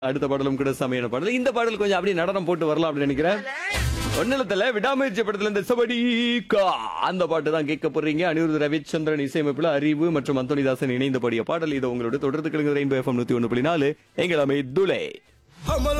அடுத்த பாடலும் கூட செமையான பாடல். இந்த பாடல் கொஞ்சம் அப்படியே நடனம் போட்டு வரலாம் அப்படின்னு நினைக்கிறேன். ஒன்னிலத்துல விடாமுயற்சி படத்துல இந்த சபடிக்கா அந்த பாட்டு தான் கேட்க போறீங்க. அனிருத் ரவிச்சந்திரன் இசையமைப்புல அறிவு மற்றும் அந்தோனிதாசன் இணைந்த பாடிய பாடல். இது உங்களோட தொடர்ந்து கிழங்கு ரெயின்போ FM 101.4 எங்கள் அமைதுலே.